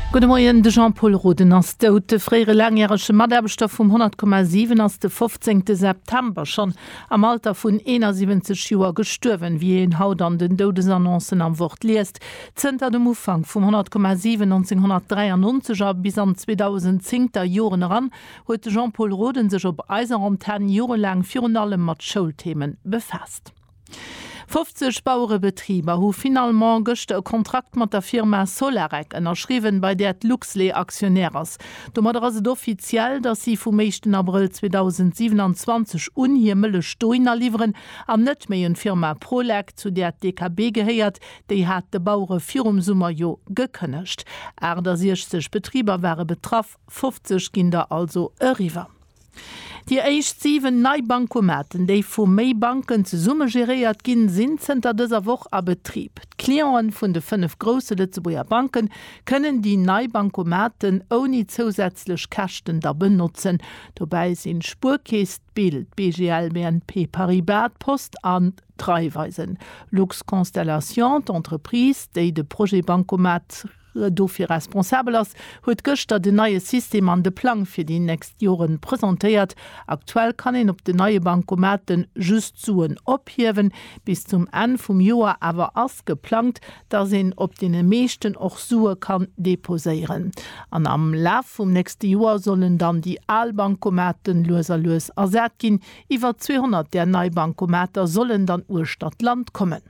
Guten Morgen, de Jean-Paul Roden ass de fréiere langjährsche Maderbestoff vum 100,7 ass de 15. September schon am Alter vun 71 Joer gestürwen, wie en Haut an den Dodesannonzen am Wort liest. Zter dem Ufang vum 100,7 1993 bis an 2010er Joren ran, huet Jean-Paul Roden sech op Eiserantenne jorelang vir allem mat Schulthemen befasst. 50 Bauerebetrieber hu finalement gëchte e Kontrakt mat der Firma Solarec ënnerschriwen bei der Luxley Aktionärers. Do mat as offiziell, dat sie vum 1. April 2027 unhiemele Stoiner lieeren an net méi en Firma Prolec zu der DKB geheiert, déi hat de Bauere virum Summer jo gekënnecht. Der 60 Betrieber wäre betraff, 50 Kinder also riwer. Die eicht 7 Neibankomaten, déi vu Meibanken ze Summe geréiert ginn sinn zenter dëser Woch a Betrieb. D'Klienten vun de 5 grosse Lützeburger Banken kënnen die Neibankomaten oni zusätzlech Kächten da benutzen. Dobei sinn Spurkeest Bild, BGL, BNP Paribas, Post an Dreiweisen. Lux Constellation d'Entreprise, déi de Projet Bankomat dofir responsabel ass, huet gëchter de neue System an de Plan fir die näst Joren präsentéiert. Aktuell kann en op de neue Bankomaten just zuen ophiewen, bis zum En vum Joer awer ass geplant, da se op de meeschten och Sue kann deposéieren. An am Laf vum nächste Joer sollen dann die Allbankomaten loserlos ersät gin, iwwer 200 der Neibankomater sollen dann Urstadtland kommen.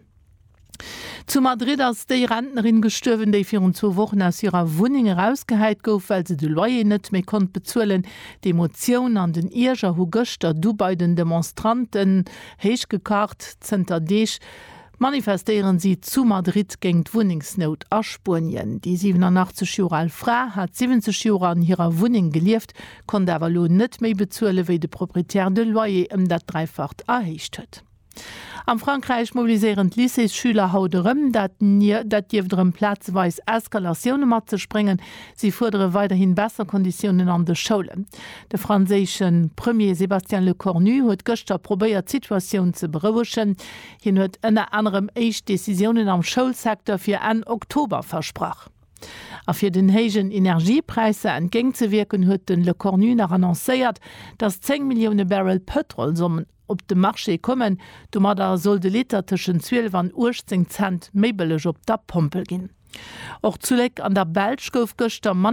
Zu Madrid als déi Rentnerin gestürwen, déi 2 Wochen aus ihrer Wohnung rausgeheit gouf, weil se de Loyer net méi kont bezuelen. Die Emotion an den Irger hu Göster du bei den Demonstranten heich gekart, zenter Deeg, manifestieren sie zu Madrid gegen Wohnungsnot a Spurien. Die 87-jährige Frau hat 70 Jahre an ihrer Wohnung gelieft, konnte aber net méi bezuelen, wie de Proprietär de Loyer dat dreifach erheischt huet. Am Frankreich mobiliseieren Lycée-Schüler hauterem, dat jeweem platzweis Eskalationen mat ze springen. Sie fordere weiterhin besser Konditionen an de Schulen. De franzéschen Premier Sébastien Lecornu huet gëchter probéiert Situationun ze beruschen. Hin huet ënner anderem eich Decisionen am Schulsektor fir en Oktober versprach. A fir den héigen Energiepreise entgéng ze wirken huet den Lecornu nach annoncéiert, dass 10 Millionen Barrel Petrol sommen op de Marché kommen, do mat da soll de Liter tschen 12 an 18 Cent méibelech op der Pompel ginn. Och zuleg an der Belsch gouf gëchter